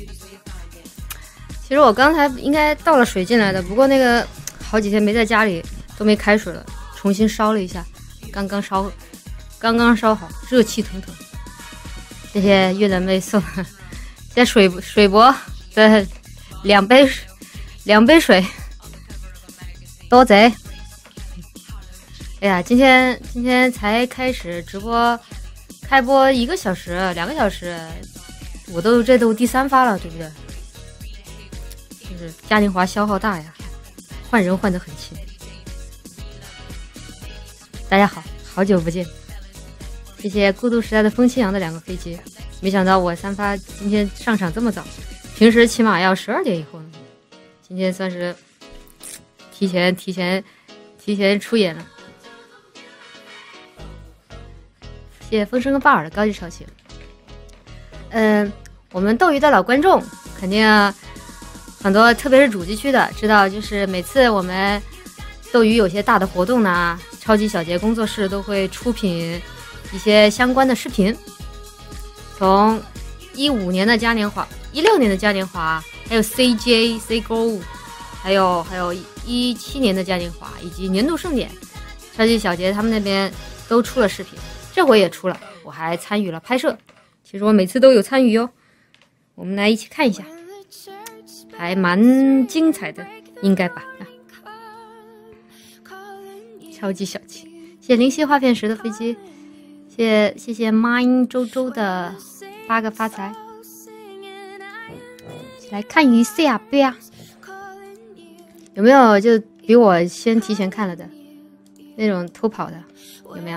其实我刚才应该倒了水进来的，不过那个好几天没在家里，都没开水了，重新烧了一下，刚刚烧好，热气腾腾。谢谢越南妹送的，现在水博的两杯水，多贼。哎呀，今天才开始直播，开播1个小时、2个小时，这都第3发了，对不对？就是嘉年华消耗大呀，换人换得很勤。大家好，好久不见，谢谢孤独时代的风清扬的2个飞机，没想到我3发今天上场这么早，平时起码要12点以后呢，今天算是提前出演了。谢谢风声和巴尔的高级超情。我们斗鱼的老观众肯定很多，特别是主机区的知道，就是每次我们斗鱼有些大的活动呢，超级小杰工作室都会出品一些相关的视频。从15年的嘉年华、16年的嘉年华，还有 CGO， 还有17年的嘉年华以及年度盛典，超级小杰他们那边都出了视频，这回也出了，我还参与了拍摄。其实我每次都有参与哟，我们来一起看一下，还蛮精彩的，应该吧？超级小气，谢谢灵犀画片石的飞机，谢谢 Mine 周周的8个发财。来看鱼 C 啊，对啊，有没有就比我先提前看了的那种偷跑的？有没有？